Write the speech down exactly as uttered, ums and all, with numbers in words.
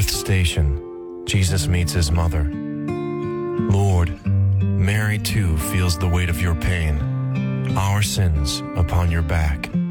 Earth Station, Jesus meets his mother. Lord, Mary too feels the weight of your pain, our sins upon your back.